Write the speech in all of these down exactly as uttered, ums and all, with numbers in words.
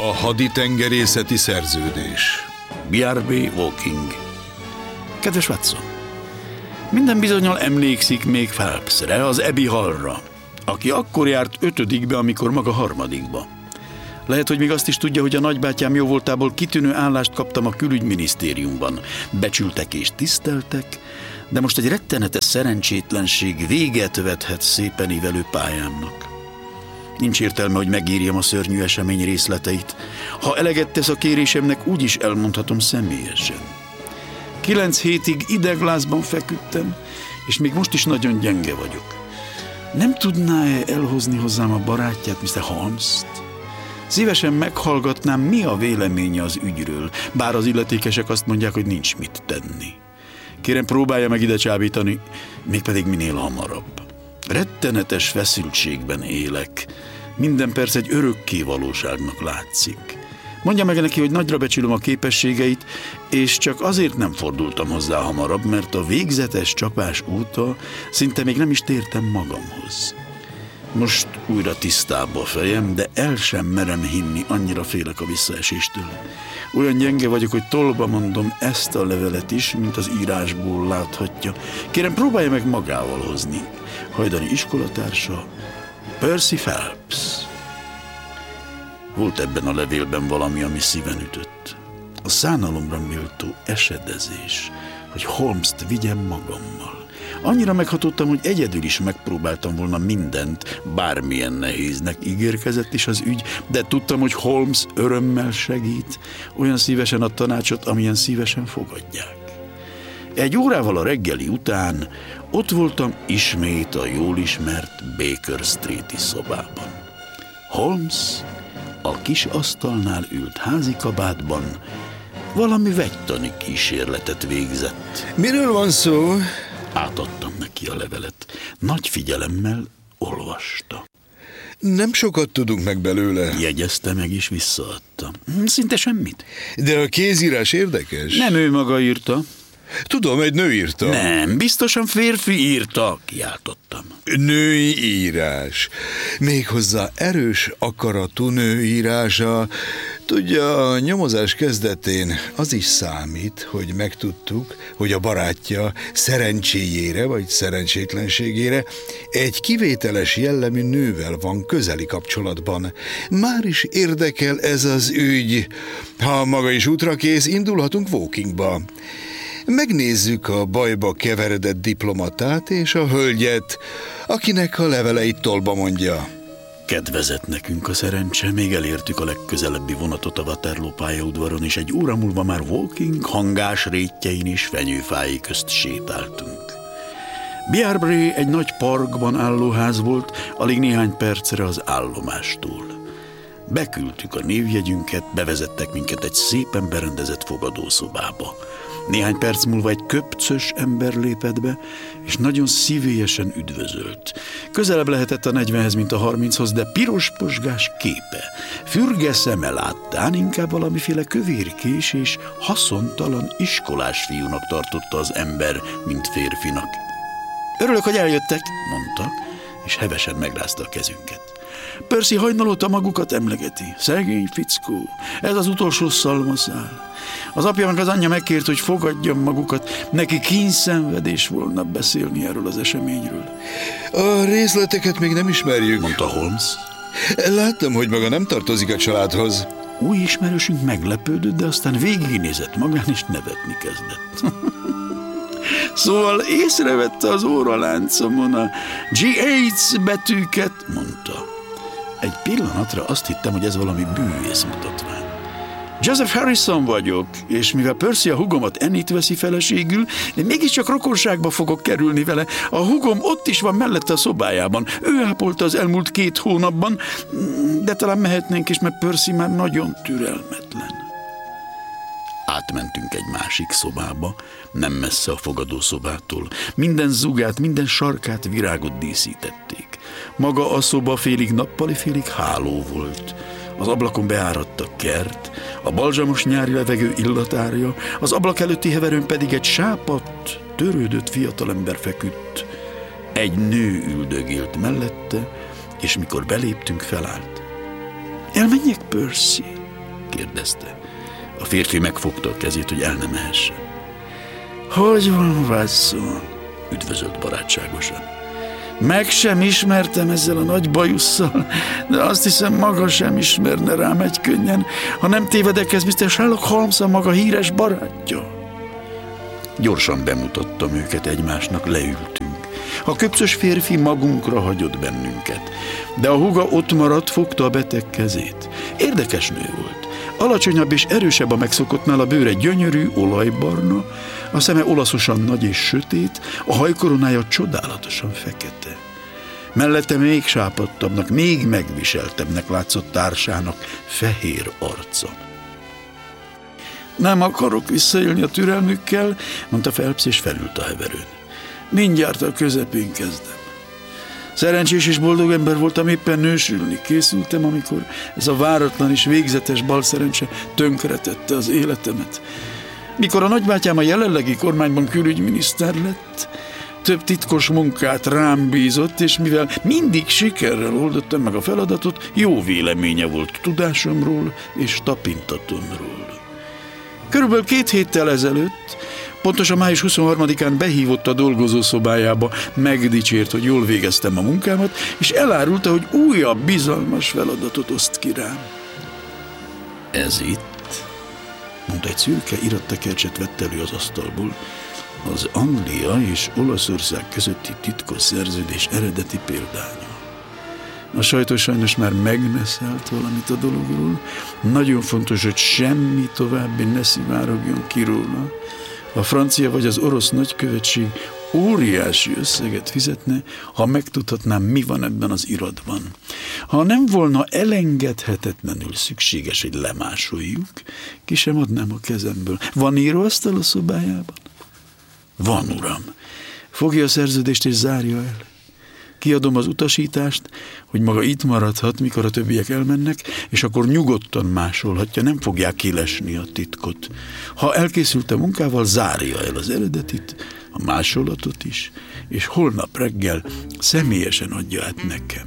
A haditengerészeti szerződés. bé er bé Walking. Kedves Watson, minden bizonnyal emlékszik még Phelpsre, az Abbey Hallra, aki akkor járt ötödikbe, amikor maga harmadikba. Lehet, hogy még azt is tudja, hogy a nagybátyám jóvoltából kitűnő állást kaptam a külügyminisztériumban. Becsültek és tiszteltek, de most egy rettenetes szerencsétlenség véget vethet szépen ívelő pályámnak. Nincs értelme, hogy megírjam a szörnyű esemény részleteit. Ha eleget tesz a kérésemnek, úgy is elmondhatom személyesen. Kilenc hétig ideglázban feküdtem, és még most is nagyon gyenge vagyok. Nem tudná-e elhozni hozzám a barátját, miszter Holmes-t? Szívesen meghallgatnám, mi a véleménye az ügyről, bár az illetékesek azt mondják, hogy nincs mit tenni. Kérem, próbálja meg ide csábítani, mégpedig minél hamarabb. Rettenetes feszültségben élek. Minden perc egy örökké valóságnak látszik. Mondja meg neki, hogy nagyra becsülöm a képességeit, és csak azért nem fordultam hozzá hamarabb, mert a végzetes csapás óta szinte még nem is tértem magamhoz. Most újra tisztább a fejem, de el sem merem hinni, annyira félek a visszaeséstől. Olyan gyenge vagyok, hogy tolba mondom ezt a levelet is, mint az írásból láthatja. Kérem, próbálja meg magával hozni. Hajdani iskolatársa, Percy Phelps. Volt ebben a levélben valami, ami szíven ütött. A szánalomra méltó esedezés, hogy Holmes-t vigyem magammal. Annyira meghatottam, hogy egyedül is megpróbáltam volna mindent, bármilyen nehéznek ígérkezett is az ügy, de tudtam, hogy Holmes örömmel segít, olyan szívesen ad tanácsot, amilyen szívesen fogadják. Egy órával a reggeli után ott voltam ismét a jól ismert Baker Street-i szobában. Holmes a kis asztalnál ült házi kabátban, valami vegytani kísérletet végzett. Miről van szó? Átadtam neki a levelet. Nagy figyelemmel olvasta. Nem sokat tudunk meg belőle. Jegyezte meg és visszaadta. Szinte semmit. De a kézírás érdekes. Nem ő maga írta. Tudom, egy nő írta. Nem, biztosan férfi írta, kiáltottam. Női írás. Méghozzá erős akaratú nő írása. Tudja, a nyomozás kezdetén az is számít, hogy megtudtuk, hogy a barátja szerencséjére vagy szerencsétlenségére egy kivételes jellemű nővel van közeli kapcsolatban. Már is érdekel ez az ügy. Ha maga is útra kész, indulhatunk Walkingba. Megnézzük a bajba keveredett diplomatát és a hölgyet, akinek a leveleit tolba mondja. Kedvezett nekünk a szerencse, még elértük a legközelebbi vonatot a Waterloo pályaudvaron, és egy óra múlva már Walking hangás rétjein és fenyőfái közt sétáltunk. bé er bé egy nagy parkban álló ház volt, alig néhány percre az állomástól. Beküldtük a névjegyünket, bevezettek minket egy szépen berendezett fogadószobába. Néhány perc múlva egy köpcös ember lépett be, és nagyon szívélyesen üdvözölt. Közelebb lehetett a negyvenhez, mint a harminchoz, de piros posgás képe, fürge szeme láttán inkább valamiféle kövérkés és haszontalan iskolás fiúnak tartotta az ember, mint férfinak. Örülök, hogy eljöttek, mondta, és hevesen megrázta a kezünket. Percy hajnalóta magukat emlegeti. Szegény fickó, ez az utolsó szalmaszál. Az apja meg az anyja megkért, hogy fogadjam magukat. Neki kínszenvedés volna beszélni erről az eseményről. A részleteket még nem ismerjük, mondta Holmes. Láttam, hogy maga nem tartozik a családhoz. Új ismerősünk meglepődött, de aztán végignézett magán, és nevetni kezdett. Szóval észrevette az óraláncomon a gé há betűket, mondta. Egy pillanatra azt hittem, hogy ez valami bűvész mutatvány. Joseph Harrison vagyok, és mivel Percy a hugomat Annie-t veszi feleségül, de mégiscsak rokonságba fogok kerülni vele. A hugom ott is van mellette a szobájában. Ő ápolta az elmúlt két hónapban, de talán mehetnénk is, mert Percy már nagyon türelmetlen. Átmentünk egy másik szobába, nem messze a fogadószobától. Minden zugát, minden sarkát virágot díszítették. Maga a szoba félig nappali, félig háló volt. Az ablakon beáradt a kert, a balzsamos nyári levegő illatárja, az ablak előtti heverőn pedig egy sápadt, törődött fiatalember feküdt. Egy nő üldögélt mellette, és mikor beléptünk, felállt. Elmenjek, Percy? kérdezte. A férfi megfogta a kezét, hogy el ne mehessen. Hogy van, Watson? Üdvözölt barátságosan. Meg sem ismertem ezzel a nagy bajusszal, de azt hiszem, maga sem ismerne rám egy könnyen. Ha nem tévedek, ez miszter Sherlock Holmes a maga híres barátja. Gyorsan bemutattam őket egymásnak, leültünk. A köpcös férfi magunkra hagyott bennünket, de a húga ott maradt, fogta a beteg kezét. Érdekes nő volt. Alacsonyabb és erősebb a megszokottnál, a bőre gyönyörű, olajbarna, a szeme olaszosan nagy és sötét, a hajkoronája csodálatosan fekete. Mellette még sápadtabbnak, még megviseltebbnek látszott társának fehér arca. Nem akarok visszaélni a türelmükkel, mondta Phelps, és felült a heverőn. Mindjárt a közepén kezdem. Szerencsés és boldog ember voltam, éppen nősülni készültem, amikor ez a váratlan és végzetes balszerencse tönkretette az életemet. Mikor a nagybátyám a jelenlegi kormányban külügyminiszter lett, több titkos munkát rám bízott, és mivel mindig sikerrel oldottam meg a feladatot, jó véleménye volt tudásomról és tapintatomról. Körülbelül két héttel ezelőtt, pontosan május huszonharmadikán behívott a dolgozószobájába, megdicsért, hogy jól végeztem a munkámat, és elárulta, hogy újabb bizalmas feladatot oszt ki rám. Ez itt, mondta, egy szürke irattekercset vett elő az asztalból, az Anglia és Olaszország közötti titkos szerződés eredeti példánya. A sajtó sajnos már megneszelt valamit a dologról. Nagyon fontos, hogy semmi további ne szivárogjon ki róla. A francia vagy az orosz nagykövetség óriási összeget fizetne, ha megtudhatnám, mi van ebben az iratban. Ha nem volna elengedhetetlenül szükséges, hogy lemásoljuk, ki sem adnám a kezemből. Van íróasztal a szobájában? Van, uram. Fogja a szerződést és zárja el. Kiadom az utasítást, hogy maga itt maradhat, mikor a többiek elmennek, és akkor nyugodtan másolhatja, nem fogják kilesni a titkot. Ha elkészült a munkával, zárja el az eredetit, a másolatot is, és holnap reggel személyesen adja át nekem.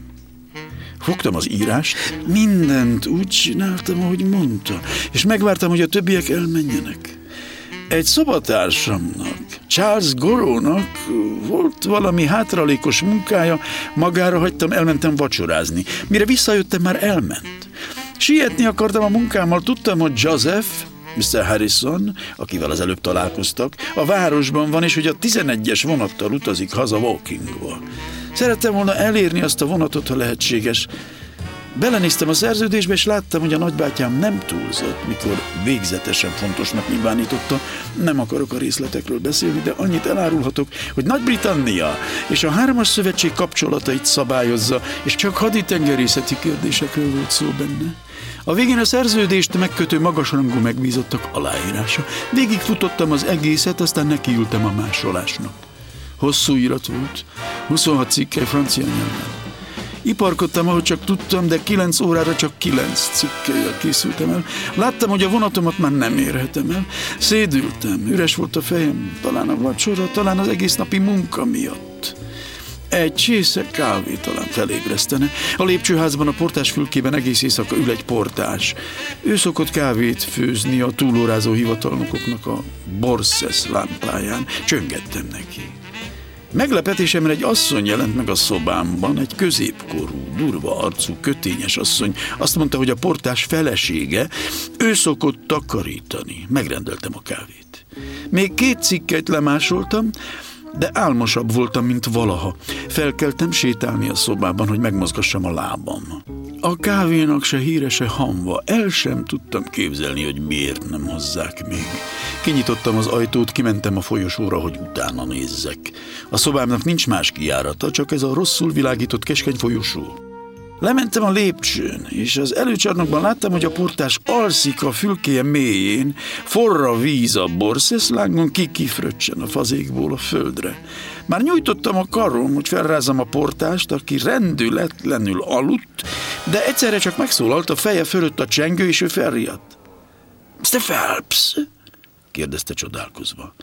Fogtam az írást, mindent úgy csináltam, ahogy mondta, és megvártam, hogy a többiek elmenjenek. Egy szobatársamnak, Charles Gorónak volt valami hátralékos munkája, magára hagytam, elmentem vacsorázni. Mire visszajöttem, már elment. Sietni akartam a munkámmal, tudtam, hogy Joseph, miszter Harrison, akivel az előbb találkoztak, a városban van, és hogy a tizenegyes vonattal utazik haza Walkingba. Szerettem volna elérni azt a vonatot, ha lehetséges. Belenéztem a szerződésbe, és láttam, hogy a nagybátyám nem túlzott, mikor végzetesen fontosnak nyilvánította. Nem akarok a részletekről beszélni, de annyit elárulhatok, hogy Nagy-Britannia és a hármas szövetség kapcsolatait szabályozza, és csak haditengerészeti kérdésekről volt szó benne. A végén a szerződést megkötő magasrangú megbízottak aláírása. Végig futottam az egészet, aztán nekiültem a másolásnak. Hosszú irat volt, huszonhat cikkely francia nyelven. Iparkodtam, ahogy csak tudtam, de kilenc órára csak kilenc cikkellyel készültem el. Láttam, hogy a vonatomat már nem érhetem el. Szédültem, üres volt a fejem, talán a vacsora, talán az egész napi munka miatt. Egy csésze kávé talán felébresztene. A lépcsőházban, a portás fülkében egész éjszaka ül egy portás. Ő szokott kávét főzni a túlórázó hivatalnokoknak a Borszesz lámpáján. Csöngettem neki. Meglepetésemre egy asszony jelent meg a szobámban, egy középkorú, durva arcú, kötényes asszony. Azt mondta, hogy a portás felesége, ő szokott takarítani. Megrendeltem a kávét. Még két cikket lemásoltam, de álmosabb voltam, mint valaha. Felkeltem sétálni a szobában, hogy megmozgassam a lábam. A kávénak se híre, se hamva. El sem tudtam képzelni, hogy miért nem hozzák még. Kinyitottam az ajtót, kimentem a folyosóra, hogy utána nézzek. A szobámnak nincs más kijárata, csak ez a rosszul világított keskeny folyosó. Lementem a lépcsőn, és az előcsarnokban láttam, hogy a portás alszik a fülkéje mélyén, forra víz a borszeszlángon, kikifröccsen a fazékból a földre. Már nyújtottam a karom, hogy felrázzam a portást, aki rendületlenül aludt, de egyszerre csak megszólalt a feje fölött a csengő, és ő felriadt. miszter Phelps? kérdezte csodálkozva.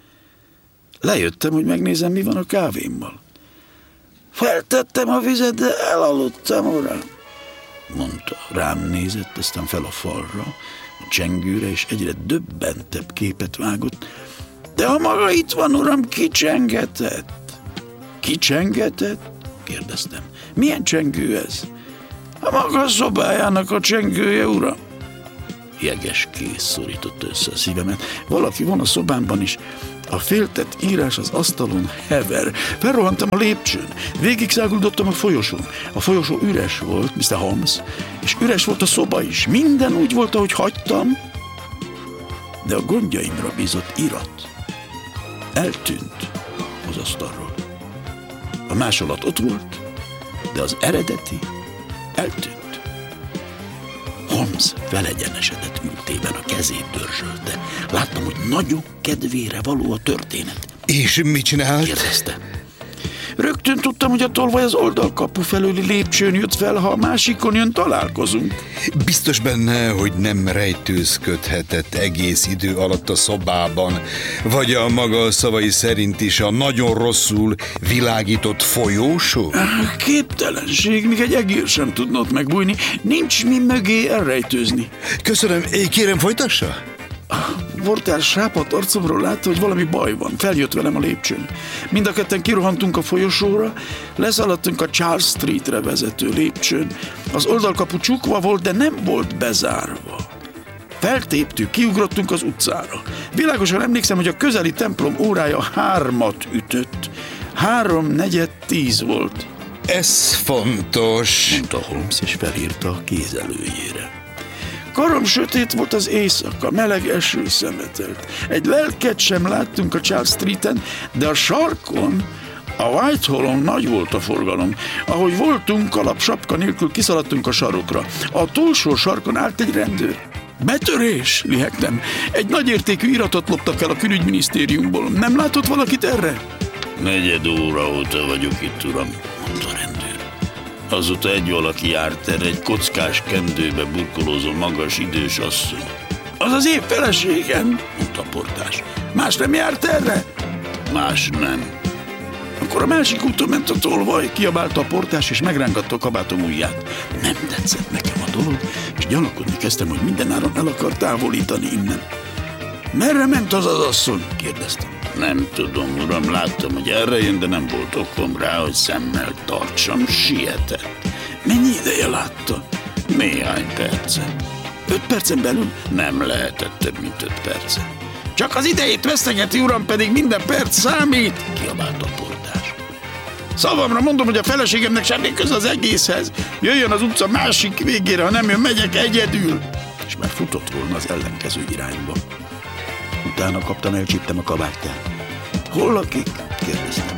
Lejöttem, hogy megnézem, mi van a kávémmal. Feltettem a vizet, de elaludtam, uram, mondta. Rám nézett, aztán fel a falra. csengőre, és egyre döbbentebb képet vágott. De ha maga itt van, uram, ki csengetett? Ki csengetett? Kérdeztem. Milyen csengő ez? A maga szobájának a csengője, uram. Jeges kéz szorította össze a szívemet. Valaki van a szobámban is. A féltett írás az asztalon hever. Felrohantam a lépcsőn. Végig száguldottam a folyosón. A folyosó üres volt, miszter Holmes, és üres volt a szoba is. Minden úgy volt, ahogy hagytam, de a gondjaimra bízott irat eltűnt az asztalról. A másolat ott volt, de az eredeti eltűnt. Holmes felegyenesedett ültében, a kezét dörzsölte. Láttam, hogy nagyon kedvére való a történet. És mit csinált? Kérdezte. Rögtön tudtam, hogy a tolvaj az oldalkapu felőli lépcsőn jött fel, ha a másikon jön, találkozunk. Biztos benne, hogy nem rejtőzködhetett egész idő alatt a szobában, vagy a maga szavai szerint is a nagyon rosszul világított folyósó? Képtelenség, még egy egér sem tudna ott megbújni. Nincs mi mögé elrejtőzni. Köszönöm, kérem, folytassa? Voltál sápadt arcomról látta, hogy valami baj van. Feljött velem a lépcsőn. Mind a ketten kirohantunk a folyosóra, leszaladtunk a Charles Streetre vezető lépcsőn. Az oldalkapu csukva volt, de nem volt bezárva. Feltéptük, kiugrottunk az utcára. Világosan emlékszem, hogy a közeli templom órája hármat ütött. Három negyed tíz volt. Ez fontos, mondta Holmes, és felírta a kézelőjére. Karom sötét volt az éjszaka, meleg eső szemetelt. Egy lelket sem láttunk a Charles Streeten, de a sarkon, a Whitehallon nagy volt a forgalom. Ahogy voltunk, kalap sapka nélkül kiszaladtunk a sarokra. A túlsó sarkon állt egy rendőr. Betörés, lihegtem. Egy nagyértékű iratot loptak el a külügyminisztériumból. Nem látott valakit erre? Negyed óra óta vagyok itt, uram, mondta a rendőr. Azóta egy valaki járt erre, egy kockás kendőbe burkolózó magas idős asszony. Az az én feleségem, mondta a portás. Más nem járt erre? Más nem. Akkor a másik úton ment a tolvaj, kiabálta a portás, és megrángatta a kabátom ujját. Nem tetszett nekem a dolog, és gyanakodni kezdtem, hogy mindenáron el akar távolítani innen. Merre ment az az asszony? Kérdeztem. Nem tudom, uram, láttam, hogy erre jön, de nem volt okom rá, hogy szemmel tartsam, sietett. Mennyi ideje látta? Néhány perce. Öt percen belül? Nem lehetett több, mint öt perce. Csak az idejét vesztegeti, uram, pedig minden perc számít, kiabált a portás. Szavamra mondom, hogy a feleségemnek semmi köze az egészhez. Jöjjön az utca másik végére, ha nem jön, megyek egyedül. És már futott volna az ellenkező irányba. Utána kaptam, elcsíptem a kabátját. Hol lakik? Kérdeztem.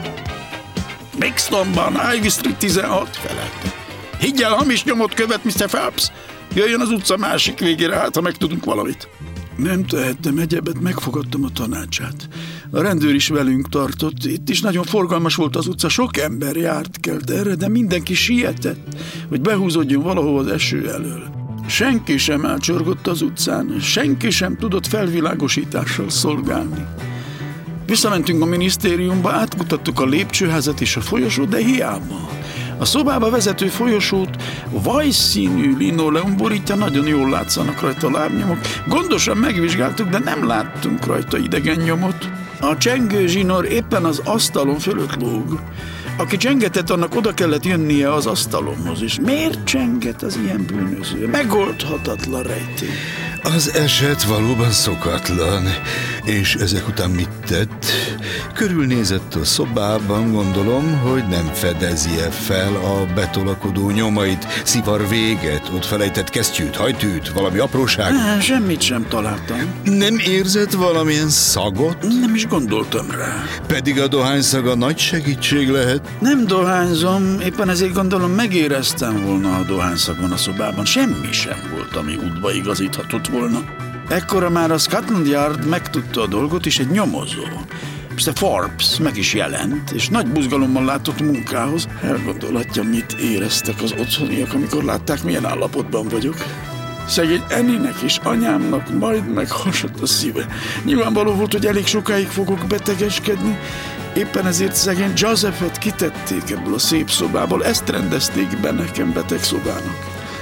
Brixtonban, Ivy Street tizenhat, felelte. Higgyel, hamis nyomot követ, miszter Phelps. Jöjjön az utca másik végére, hát ha megtudunk valamit. Nem tehettem egyebet, megfogadtam a tanácsát. A rendőr is velünk tartott, itt is nagyon forgalmas volt az utca, sok ember járt kelt erre, de mindenki sietett, hogy behúzódjon valahol az eső elől. Senki sem elcsorgott az utcán, senki sem tudott felvilágosítással szolgálni. Visszamentünk a minisztériumba, átkutattuk a lépcsőházat és a folyosót, de hiába. A szobába vezető folyosót vajszínű linoleum borítja, nagyon jól látszanak rajta a lábnyomok. Gondosan megvizsgáltuk, de nem láttunk rajta idegen nyomot. A csengő zsinór éppen az asztalon fölött lóg. Aki csengetett, annak oda kellett jönnie az asztalomhoz, és miért csenget az ilyen bűnöző? Megoldhatatlan rejtély. Az eset valóban szokatlan, és ezek után mit tett? Körülnézett a szobában, gondolom, hogy nem fedezi-e fel a betolakodó nyomait, szivar véget, ott felejtett kesztyűt, hajtűt, valami apróság? Ne, semmit sem találtam. Nem érzett valamilyen szagot? Nem is gondoltam rá. Pedig a dohányszaga nagy segítség lehet. Nem dohányzom, éppen ezért gondolom megéreztem volna a dohányszagon a szobában. Semmi sem volt, ami útba igazíthatott volna. Ekkora már a Scotland Yard megtudta a dolgot, és egy nyomozó, miszter Forbes meg is jelent, és nagy buzgalommal látott munkához. Elgondolhatja, mit éreztek az otthoniak, amikor látták, milyen állapotban vagyok. Szegény Annie-nek és anyámnak majd meghasadt a szíve. Nyilvánvaló volt, hogy elég sokáig fogok betegeskedni, éppen ezért szegény Josephet kitették ebből a szép szobából, ezt rendezték be nekem beteg szobának.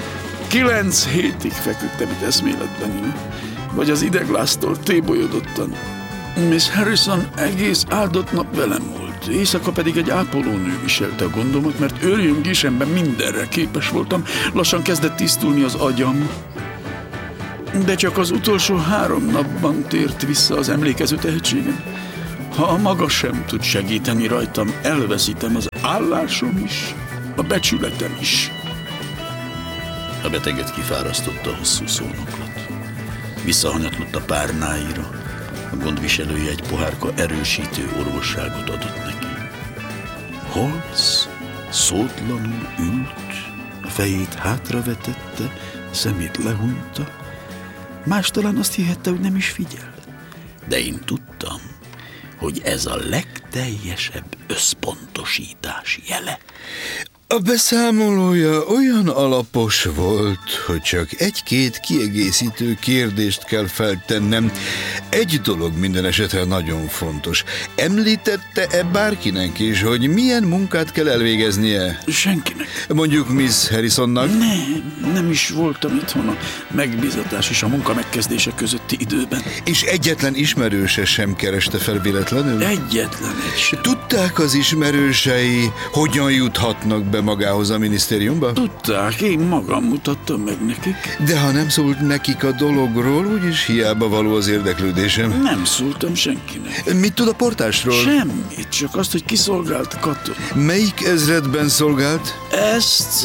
Kilenc hétig feküdtem itt eszméletlenül, vagy az idegláztól tébolyodottan. Miss Harrison egész áldott nap velem volt, éjszaka pedig egy ápolónő viselte a gondomat, mert őrjöngésemben mindenre képes voltam, lassan kezdett tisztulni az agyam. De csak az utolsó három napban tért vissza az emlékező tehetségem. Ha a maga sem tud segíteni rajtam, elveszítem az állásom is, a becsületem is. A beteget kifárasztotta a hosszú szónoklat. Visszahanyatlott a párnáira. A gondviselője egy pohárka erősítő orvosságot adott neki. Holmes szótlanul ült, a fejét hátravetette, szemét lehúnyta. Más talán azt hihette, hogy nem is figyel. De én tudtam, hogy ez a legteljesebb összpontosítás jele. A beszámolója olyan alapos volt, hogy csak egy-két kiegészítő kérdést kell feltennem. Egy dolog minden esetre nagyon fontos. Említette-e bárkinek is, hogy milyen munkát kell elvégeznie? Senkinek. Mondjuk Miss Harrisonnak? Nem, nem is voltam itthon a megbízatás és a munka megkezdése közötti időben. És egyetlen ismerőse sem kereste fel véletlenül? Egyetlen egy sem. Tudták az ismerősei, hogyan juthatnak be magához a minisztériumba? Tudták, én magam mutattam meg nekik. De ha nem szólt nekik a dologról, úgyis hiába való az érdeklődésem. Nem szóltam senkinek. Mit tud a portásról? Semmit, csak azt, hogy kiszolgált katona. Mielyik ezredben szolgált? Ezt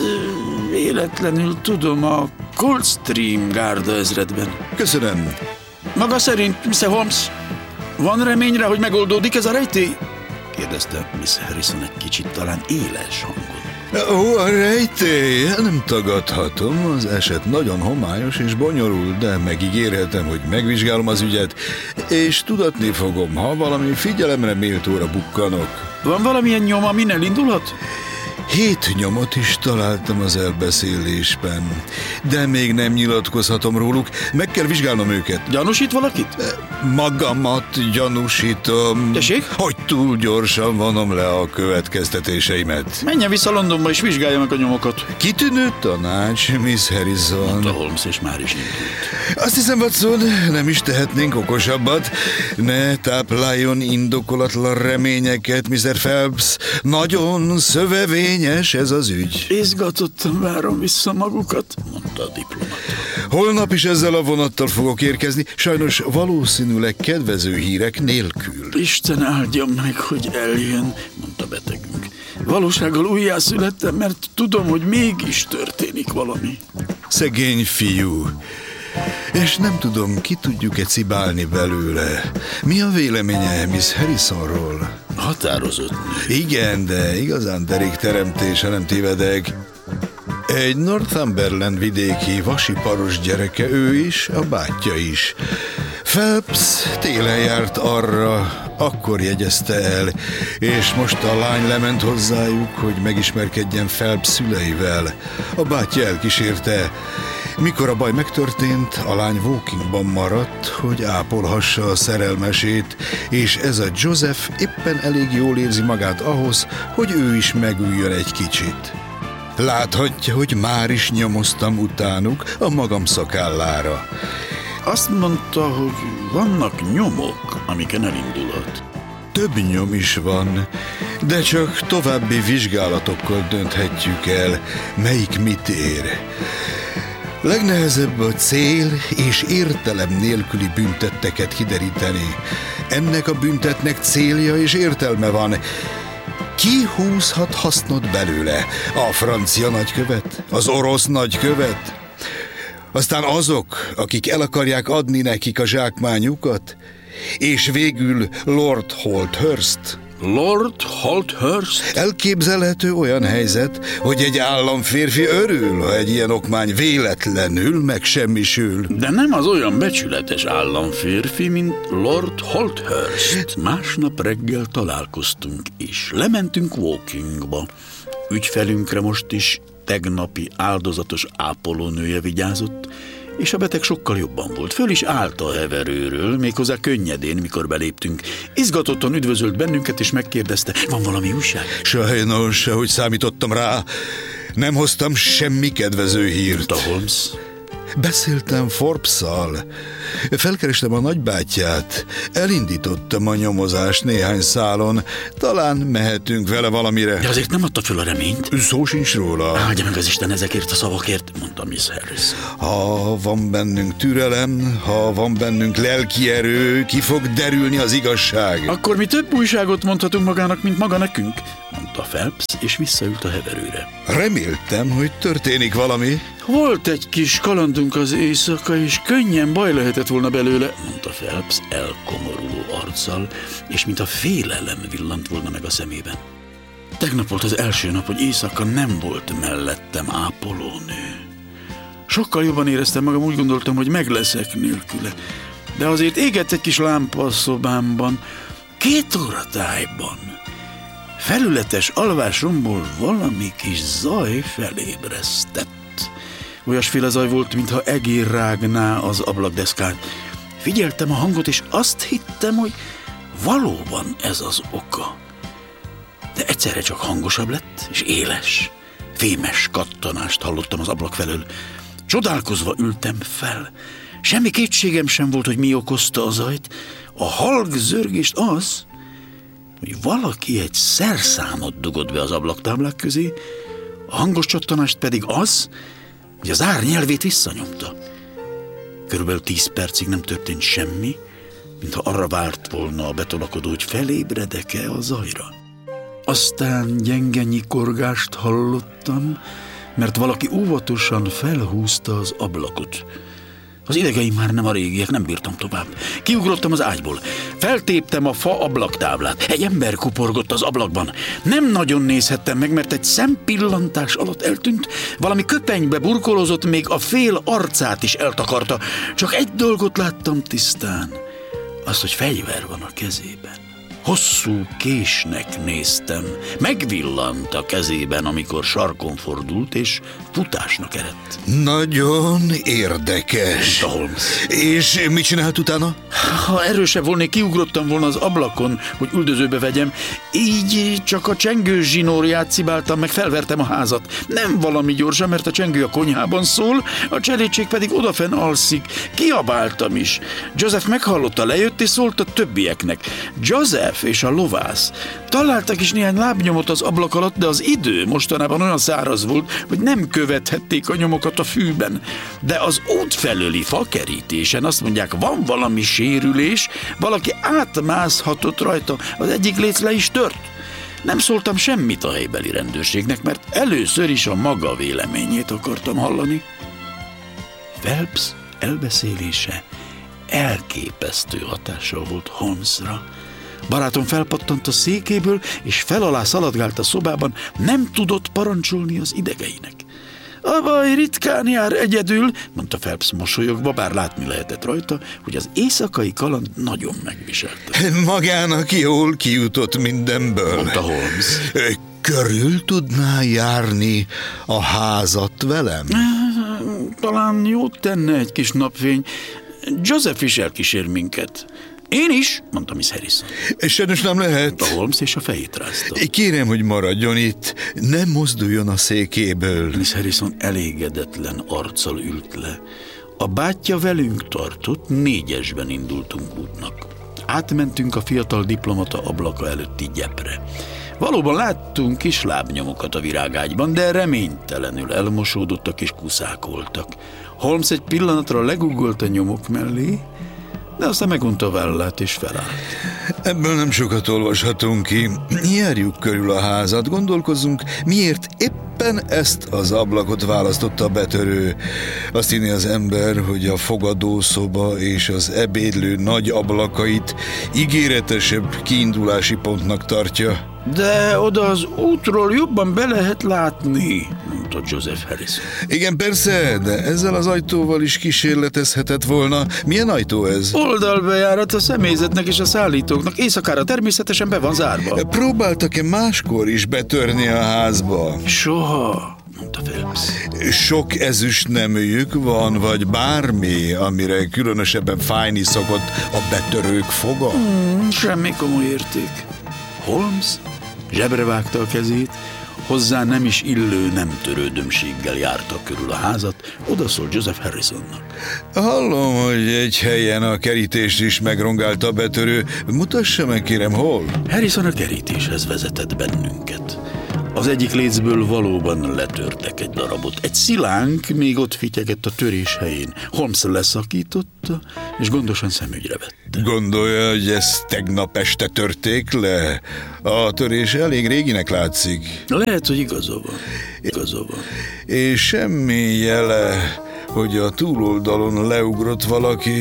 véletlenül tudom, a Coldstream gárda ezredben. Köszönöm. Maga szerint, mister Holmes, van reményre, hogy megoldódik ez a rejtély? Kérdezte Miss Harrison egy kicsit talán éles hangon. Ó, a rejtély, nem tagadhatom, az eset nagyon homályos és bonyolult, de megígérhetem, hogy megvizsgálom az ügyet, és tudatni fogom, ha valami figyelemre méltóra bukkanok. Van valamilyen nyom, amin elindulhat? Hét nyomot is találtam az elbeszélésben, de még nem nyilatkozhatom róluk, meg kell vizsgálnom őket. Gyanúsít valakit? Magamat gyanúsítom. Tessék? Hogy túl gyorsan vonom le a következtetéseimet. Menjen vissza Londonba és vizsgálja meg a nyomokat. Kitűnő tanács, Miss Harrison. Mondta Holmes, és már is indult. Azt hiszem, Watson, nem is tehetnénk okosabbat. Ne tápláljon indokolatlan reményeket, mister Phelps. Nagyon szövevényes ez az ügy. Izgatottan várom vissza magukat, mondta a diplomata. Holnap is ezzel a vonattal fogok érkezni, sajnos valószínűleg kedvező hírek nélkül. Isten áldja meg, hogy eljön, mondta betegünk. Valósággal újjászülettem, mert tudom, hogy mégis történik valami. Szegény fiú. És nem tudom, ki tudjuk-e cibálni belőle. Mi a véleménye Miss Harrisonról? Határozott nő. Igen, de igazán derékteremtése, nem tévedek. Egy Northumberland vidéki vasiparos gyereke ő is, a bátyja is. Phelps télen járt arra, akkor jegyezte el, és most a lány lement hozzájuk, hogy megismerkedjen Phelps szüleivel. A bátyja elkísérte. Mikor a baj megtörtént, a lány Wokingban maradt, hogy ápolhassa a szerelmesét, és ez a Joseph éppen elég jól érzi magát ahhoz, hogy ő is megüljön egy kicsit. Láthatja, hogy már is nyomoztam utánuk a magam szakállára. Azt mondta, hogy vannak nyomok, amiken elindulhat. Több nyom is van, de csak további vizsgálatokkal dönthetjük el, melyik mit ér. Legnehezebb a cél és értelem nélküli büntetteket kideríteni. Ennek a büntetnek célja és értelme van. Ki húzhat hasznot belőle? A francia nagykövet? Az orosz nagykövet? Aztán azok, akik el akarják adni nekik a zsákmányukat? És végül Lord Holdhurst? Lord Holdhurst? Elképzelhető olyan helyzet, hogy egy államférfi örül, ha egy ilyen okmány véletlenül megsemmisül. De nem az olyan becsületes államférfi, mint Lord Holdhurst. Másnap reggel találkoztunk is. Lementünk Wokingba. Ügyfelünkre most is tegnapi áldozatos ápolónője vigyázott, és a beteg sokkal jobban volt. Föl is állt a heverőről, méghozzá könnyedén, mikor beléptünk. Izgatottan üdvözölt bennünket, és megkérdezte, van valami újság? Sajnos, ahogy számítottam rá, Nem hoztam semmi kedvező hírt. Mondta Holmes. Beszéltem Forbes-szal. Felkerestem a nagybátyját. Elindítottam a nyomozást néhány szálon. Talán mehetünk vele valamire. De azért nem adta föl a reményt. Szó sincs róla. Áldja meg az Isten ezekért a szavakért, mondta Miss Harris. Ha van bennünk türelem, ha van bennünk lelki erő, ki fog derülni az igazság. Akkor mi több újságot mondhatunk magának, mint maga nekünk, mondta Phelps, és visszaült a heverőre. Reméltem, hogy történik valami. Volt egy kis kalandunk az éjszaka, és könnyen baj lehetett volna belőle, mondta Phelps elkomoruló arccal, és mint a félelem villant volna meg a szemében. Tegnap volt az első nap, hogy éjszaka nem volt mellettem ápolónő. Sokkal jobban éreztem magam, úgy gondoltam, hogy meg leszek nélküle. De azért égett egy kis lámpa a szobámban, két óra tájban. Felületes alvásomból valami kis zaj felébresztett. Olyasféle zaj volt, mintha egér rágná az ablakdeszkát. Figyeltem a hangot, és azt hittem, hogy valóban ez az oka. De egyszerre csak hangosabb lett, és éles, fémes kattanást hallottam az ablak felől. Csodálkozva ültem fel. Semmi kétségem sem volt, hogy mi okozta a zajt. A halk zörgést az, hogy valaki egy szerszámot dugott be az ablaktáblák közé, a hangos csattanást pedig az, hogy az ár nyelvét visszanyomta. Körülbelül tíz percig nem történt semmi, mintha arra várt volna a betonakodó, hogy felébredek-e a zajra. Aztán gyenge nyikorgást hallottam, mert valaki óvatosan felhúzta az ablakot. Az idegeim már nem a régiek, nem bírtam tovább. Kiugrottam az ágyból. Feltéptem a fa ablaktáblát. Egy ember kuporgott az ablakban. Nem nagyon nézhettem meg, mert egy szempillantás alatt eltűnt. Valami köpenybe burkolózott, még a fél arcát is eltakarta. Csak egy dolgot láttam tisztán. Azt, hogy fegyver van a kezében. Hosszú késnek néztem. Megvillant a kezében, amikor sarkon fordult, és futásnak eredt. Nagyon érdekes. Holmes. És mit csinált utána? Ha erősebb volnék, kiugrottam volna az ablakon, hogy üldözőbe vegyem. Így csak a csengő zsinórját cibáltam, meg felvertem a házat. Nem valami gyorsan, mert a csengő a konyhában szól, a cselédség pedig odafenn alszik. Kiabáltam is. Joseph meghallotta, lejött és szólt a többieknek. Joseph és a lovász találtak is néhány lábnyomot az ablak alatt, de az idő mostanában olyan száraz volt, hogy nem követhették a nyomokat a fűben. De az út felőli fakerítésen azt mondják, van valami sérülés, valaki átmászhatott rajta, az egyik léc le is tört. Nem szóltam semmit a helybeli rendőrségnek, mert először is a maga véleményét akartam hallani. Phelps elbeszélése elképesztő hatással volt Holmesra. Barátom felpattant a székéből, és fel alá szaladgált a szobában, nem tudott parancsolni az idegeinek. A baj ritkán jár egyedül, mondta Phelps mosolyogva, bár látni lehetett rajta, hogy az éjszakai kaland nagyon megviselte. Magának jól kijutott mindenből, mondta Holmes. Körül tudná járni a házat velem? Talán jót tenne egy kis napfény. Joseph is elkísér minket. Én is, mondta Miss Harrison. Sajnos nem lehet. A Holmes és a fejét rázta. Kérem, hogy maradjon itt, nem mozduljon a székéből. Miss Harrison elégedetlen arccal ült le. A bátyja velünk tartott, négyesben indultunk útnak. Átmentünk a fiatal diplomata ablaka előtti gyepre. Valóban láttunk kis lábnyomokat a virágágyban, de reménytelenül elmosódottak és kuszákoltak. Holmes egy pillanatra leguggolt a nyomok mellé, de aztán megunta a vállát és felállt. Ebből nem sokat olvashatunk ki. Járjuk körül a házat, gondolkozzunk, miért éppen ezt az ablakot választotta a betörő. Azt hinni az ember, hogy a fogadószoba és az ebédlő nagy ablakait ígéretesebb kiindulási pontnak tartja. De oda az útról jobban be lehet látni, mondta Joseph Harrison. Igen, persze, de ezzel az ajtóval is kísérletezhetett volna. Milyen ajtó ez? Oldalbejárat a személyzetnek és a szállítóknak. Éjszakára természetesen be van zárva. Próbáltak-e máskor is betörni a házba? Soha, mondta Phelps. Sok ezüst neműjük van, vagy bármi, amire különösebben fájni szokott a betörők foga? Hmm, semmi komoly érték. Holmes zsebre vágta a kezét, hozzá nem is illő, nem törődömséggel járta körül a házat, odaszólt Joseph Harrisonnak. Hallom, hogy egy helyen a kerítést is megrongálta a betörő. Mutassa meg, kérem, hol? Harrison a kerítéshez vezetett bennünket. Az egyik lécből valóban letörtek egy darabot. Egy szilánk még ott fityegett a törés helyén. Holmes leszakította, és gondosan szemügyre vette. Gondolja, hogy ezt tegnap este törték le? A törés elég réginek látszik. Lehet, hogy igaza van. Igaza van. És semmi jele, hogy a túloldalon leugrott valaki.